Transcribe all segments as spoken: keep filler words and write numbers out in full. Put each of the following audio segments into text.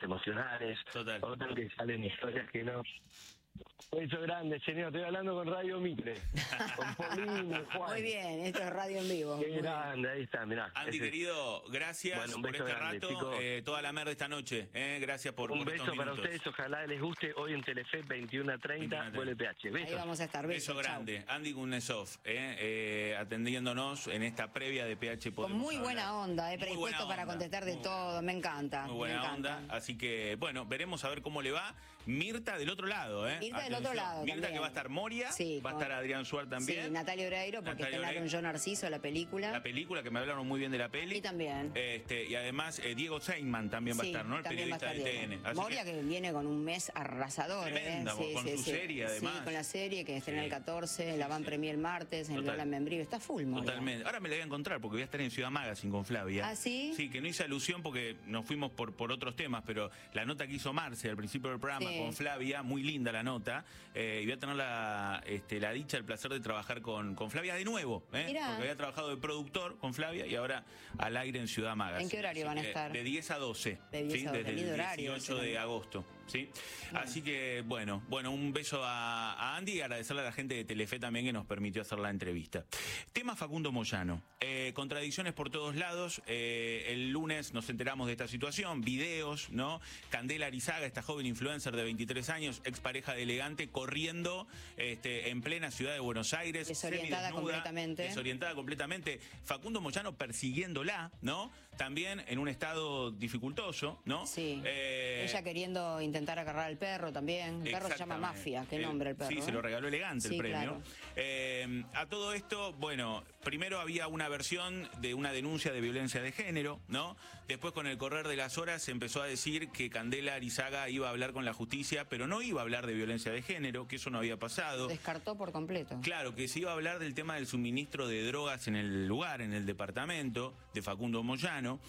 emocionales, Total. otras que salen historias que no. Beso grande, señor. Estoy hablando con Radio Mitre. Con Paulina, Juan. Muy bien, esto es radio en vivo. Qué Muy grande, ahí está, mirá. Andy, Ese- querido, gracias Bueno, un por beso este grande, rato, chicos. eh, toda la merda esta noche. Eh, gracias por, Un por beso estos para minutos. ustedes, ojalá les guste. Hoy en Telefe veintiuno a treinta, vuelve P H. Ahí Besos. vamos a estar. Beso Besos, chau. grande. Andy Kuznetsov, eh, eh, atendiéndonos en esta previa de P H. Con Podemos muy buena hablar. onda, eh, Muy predispuesto buena para onda. contestar de Muy- todo. Me encanta. Muy me buena encanta. onda, así que bueno, veremos a ver cómo le va. Mirta del otro lado, ¿eh? Mirta del Atención. otro lado Mirta también. que va a estar Moria, Sí, va a con- estar Adrián Suar también. Sí, Natalia Oreiro, porque Natalia está Oreiro. con Yo Narciso, la película. La película, que me hablaron muy bien de la peli. Y también. Este, y además eh, Diego Seinman también va a Sí, estar, ¿no? El también va a periodista estar de Diego. T N. Así Moria que... viene con un mes arrasador, Tremenda, ¿eh? con su serie, además. Sí, con la serie que estrena Sí. el catorce, la Sí, van sí. premier el martes, en el Total. Lola Membrillo. Está full, Moria. Totalmente. Ahora me la voy a encontrar porque voy a estar en Ciudad Magazine con Flavia. ¿Ah, sí? Sí, que no hice alusión porque nos fuimos por, por otros temas, pero la nota que hizo Marce al principio del programa Sí. con Flavia, muy linda la nota, eh, y voy a tener la, este, la dicha, el placer de trabajar con, con Flavia de nuevo, ¿eh? Mirá. Porque había trabajado de productor con Flavia y ahora al aire en Ciudad Magazine. ¿En qué horario Así van a que estar? De diez a doce. De diez ¿sí? a doce, Desde el lindo horario dieciocho de ese. agosto. ¿Sí? Así que, bueno, bueno, un beso a, a Andy y agradecerle a la gente de Telefe también que nos permitió hacer la entrevista. Tema Facundo Moyano. Eh, contradicciones por todos lados. Eh, el lunes nos enteramos de esta situación, videos, ¿no? Candela Arizaga, esta joven influencer de veintitrés años, expareja de Elegante, corriendo este, en plena ciudad de Buenos Aires. Desorientada semidesnuda, completamente. Desorientada completamente. Facundo Moyano persiguiéndola, ¿no? También en un estado dificultoso, ¿no? Sí. Eh, Ella queriendo intentar agarrar al perro también. El perro se llama Exactamente. Mafia. Qué El- nombre el perro. Sí, ¿eh? se lo regaló Elegante Sí, el premio. claro. Eh, a todo esto, bueno, primero había una versión de una denuncia de violencia de género, ¿no? Después, con el correr de las horas, se empezó a decir que Candela Arizaga iba a hablar con la justicia, pero no iba a hablar de violencia de género, que eso no había pasado. Descartó por completo. Claro, que se iba a hablar del tema del suministro de drogas en el lugar, en el departamento de Facundo Moyano.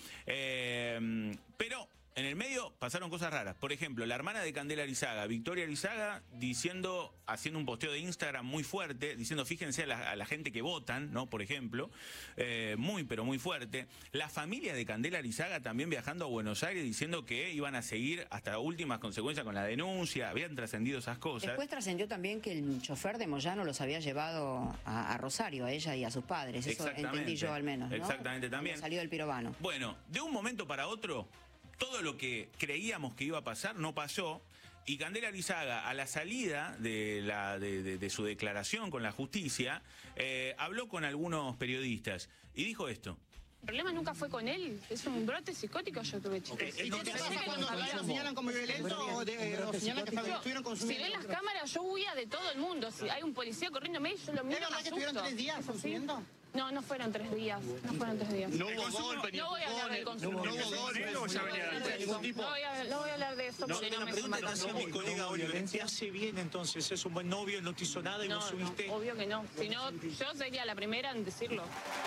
Eh, pero en el medio pasaron cosas raras. Por ejemplo, la hermana de Candela Arizaga, Victoria Arizaga, diciendo, haciendo un posteo de Instagram muy fuerte, diciendo, fíjense a la, a la gente que votan, ¿no? Por ejemplo, eh, muy, pero muy fuerte. La familia de Candela Arizaga también viajando a Buenos Aires diciendo que iban a seguir hasta últimas consecuencias con la denuncia, habían trascendido esas cosas. Después trascendió también que el chofer de Moyano los había llevado a, a Rosario, a ella y a sus padres. Eso Exactamente. entendí yo al menos, ¿no? Exactamente, también. Cuando salió del pirobano. Bueno, de un momento para otro, todo lo que creíamos que iba a pasar no pasó. Y Candela Arizaga, a la salida de, la, de, de, de su declaración con la justicia, eh, habló con algunos periodistas y dijo esto. El problema nunca fue con él, es un brote psicótico yo tuve, chicos. ¿Y qué te pasa cuando lo señalan como violento o de, o señalan que Yo, estuvieron si consumiendo? ven las cámaras, yo huía de todo el mundo. Si hay un policía corriéndome, yo lo miro. ¿Es verdad me que estuvieron asusto. tres días ¿Es así? consumiendo? No, no fueron tres días. No fueron tres días. No hubo golpe, ni No voy a hablar del consumo. No hubo golpe, No voy a hablar de eso. No voy a, no voy a hablar de eso No, porque no, una me pregunta que matan. hacía mi colega Oliver. ¿Te hace bien entonces? ¿Es un buen novio? ¿No te hizo nada y No, vos no, subiste? obvio que no. Si no, yo sería la primera en decirlo.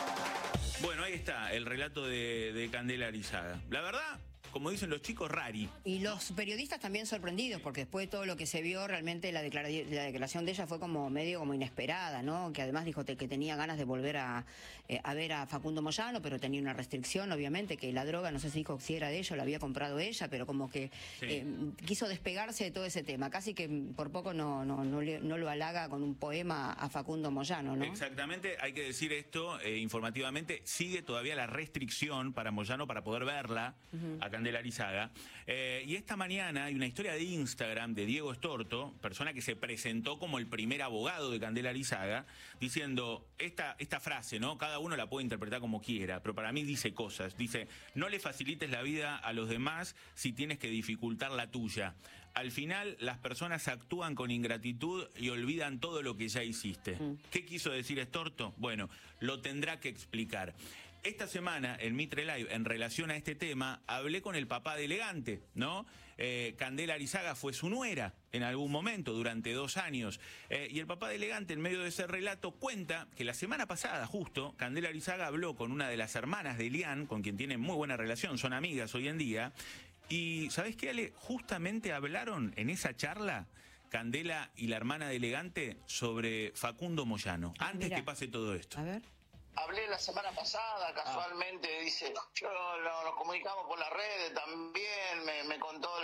Bueno, ahí está el relato de, de Candela Arizaga. La verdad, como dicen los chicos, rari. Y los periodistas también sorprendidos, porque después de todo lo que se vio, realmente la, declara- la declaración de ella fue como medio como inesperada, ¿no? Que además dijo te- que tenía ganas de volver a, eh, a ver a Facundo Moyano, pero tenía una restricción, obviamente, que la droga, no sé si dijo si era de ella o la había comprado ella, pero como que Sí. eh, quiso despegarse de todo ese tema. Casi que por poco no, no, no, le- no lo halaga con un poema a Facundo Moyano, ¿no? Exactamente, hay que decir esto eh, informativamente, sigue todavía la restricción para Moyano para poder verla a Candela Arizaga. Eh, y esta mañana hay una historia de Instagram de Diego Estorto, persona que se presentó como el primer abogado de Candela Arizaga, diciendo esta, esta frase, ¿no? Cada uno la puede interpretar como quiera, pero para mí dice cosas. Dice, no le facilites la vida a los demás si tienes que dificultar la tuya. Al final, las personas actúan con ingratitud y olvidan todo lo que ya hiciste. Mm. ¿Qué quiso decir Estorto? Bueno, lo tendrá que explicar. Esta semana, en Mitre Live, en relación a este tema, hablé con el papá de Elegante, ¿no? Eh, Candela Arizaga fue su nuera en algún momento, durante dos años. Eh, y el papá de Elegante, en medio de ese relato, cuenta que la semana pasada, justo, Candela Arizaga habló con una de las hermanas de Elian, con quien tiene muy buena relación, son amigas hoy en día. Y, ¿sabés qué, Ale? Justamente hablaron en esa charla Candela y la hermana de Elegante sobre Facundo Moyano, Ah, antes mira. que pase todo esto. A ver. Hablé la semana pasada, casualmente, dice, yo lo- nos comunicamos por las redes también, me, me contó